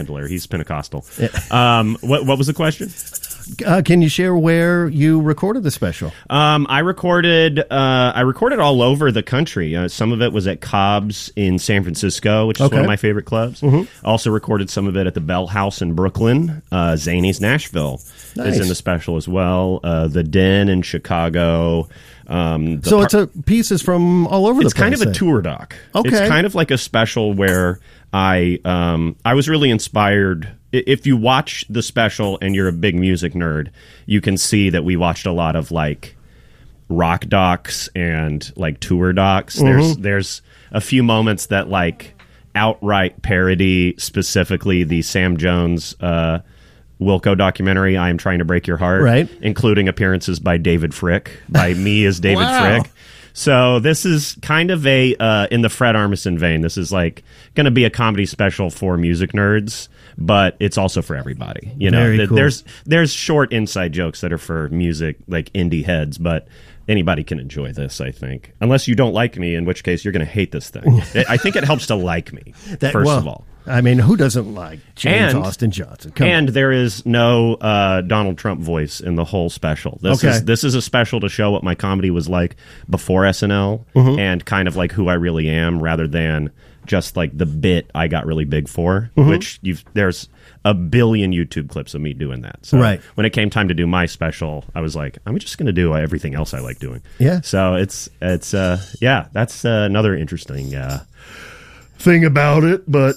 He's Pentecostal. What was the question? Can you share where you recorded the special? I recorded all over the country. Some of it was at Cobb's in San Francisco, which is one of my favorite clubs. Also recorded some of it at the Bell House in Brooklyn. Zany's Nashville is in the special as well. The Den in Chicago. So it's pieces from all over the place. It's kind of a tour doc. Okay. It's kind of like a special where I was really inspired. If you watch the special and you're a big music nerd, you can see that we watched a lot of like rock docs and like tour docs. There's a few moments that like outright parody, specifically the Sam Jones Wilco documentary, I Am Trying to Break Your Heart, right, including appearances by David Frick, by me as David Frick. So this is kind of a, in the Fred Armisen vein, this is like going to be a comedy special for music nerds, but it's also for everybody. You know, Very cool. There's short inside jokes that are for music, like indie heads, but anybody can enjoy this, I think. Unless you don't like me, in which case you're going to hate this thing. I think it helps to like me, first of all. I mean, who doesn't like James Austin Johnson? There is no Donald Trump voice in the whole special. This is a special to show what my comedy was like before SNL and kind of like who I really am, rather than just like the bit I got really big for, which there's a billion YouTube clips of me doing that. So when it came time to do my special, I was like, I'm just going to do everything else I like doing. Yeah. So it's that's another interesting thing about it, but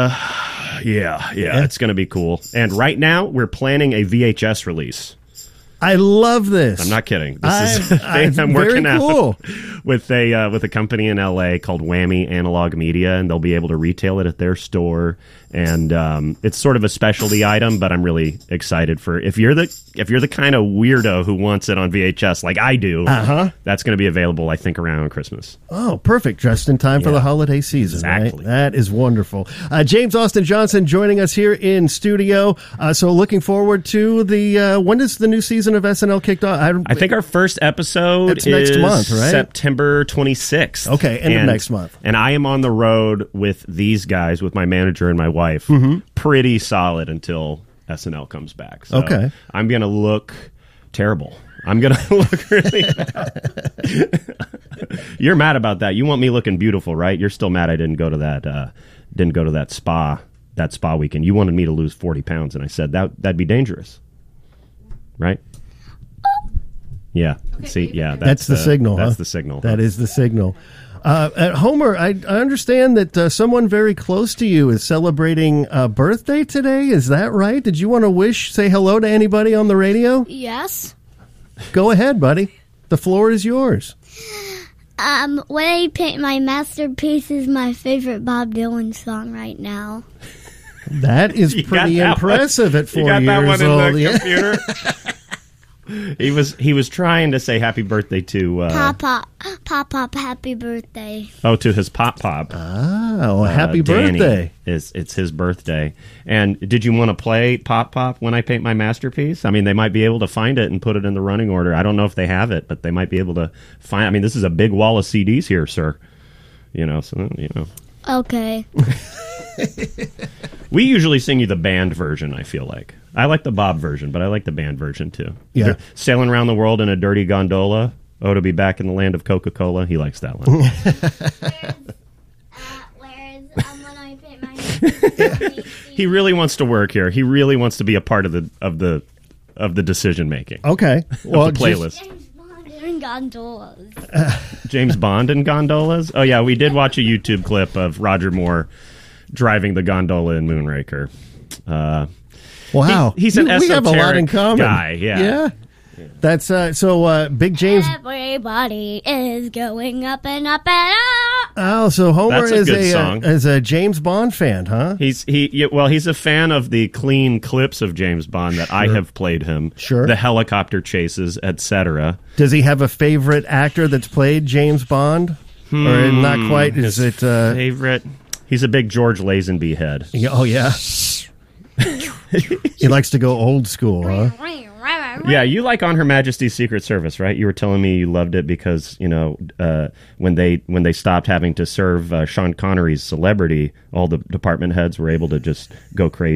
it's going to be cool. And right now we're planning a VHS release. I love this. I'm not kidding. This is a thing I'm working out with a company in LA called Whammy Analog Media, and they'll be able to retail it at their store. And it's sort of a specialty item, but I'm really excited for if you're the kind of weirdo who wants it on VHS like I do. That's going to be available, I think, around Christmas. Oh, perfect! Just in time for the holiday season. Exactly. Right? That is wonderful. James Austin Johnson joining us here in studio. So looking forward to the when does the new season of SNL kicked off? I think our first episode is next month, right? September 26th. Okay, end of next month. And I am on the road with these guys, with my manager and my wife, pretty solid until SNL comes back. So I'm going to look terrible. I'm going to look really bad. You're mad about that. You want me looking beautiful, right? You're still mad I didn't go to that spa weekend. You wanted me to lose 40 pounds, and I said that'd be dangerous. Right? Yeah. See, yeah. That's the signal. That's the signal. That is the signal. Homer, I understand that someone very close to you is celebrating a birthday today. Is that right? Did you want to say hello to anybody on the radio? Yes. Go ahead, buddy. The floor is yours. When I Paint My Masterpiece is my favorite Bob Dylan song right now. That is pretty impressive at 4 years old. You got that one in the computer? He was trying to say happy birthday to Pop, happy birthday. Oh, to his Pop. Oh, happy Danny. birthday. It's his birthday. And did you want to play Pop When I Paint My Masterpiece? I mean, they might be able to find it and put it in the running order. I don't know if they have it, but they might be able to find. I mean, this is a big wall of CDs here, sir. Okay. We usually sing you the band version, I feel like. I like the Bob version, but I like the band version, too. Yeah. Sailing around the world in a dirty gondola. Oh, to be back in the land of Coca-Cola. He likes that one. When I Paint My Masterpiece? He really wants to work here. He really wants to be a part of the decision making. Okay. Well, the playlist. James Bond and gondolas. James Bond and gondolas? Oh, yeah, we did watch a YouTube clip of Roger Moore driving the gondola in Moonraker. Wow. He's an esoteric we have a lot in common. Guy, yeah. That's so Big James. Everybody is going up and up and up. Oh, so Homer That's a good song. Is a James Bond fan, huh? He's a fan of the clean clips of James Bond that I have played him. Sure. The helicopter chases, etc. Does he have a favorite actor that's played James Bond? Or not quite? Is it favorite? He's a big George Lazenby head. Oh yeah. He likes to go old school, huh? Yeah, you like On Her Majesty's Secret Service, right? You were telling me you loved it because, when they stopped having to serve Sean Connery's Celebrity, all the department heads were able to just go crazy.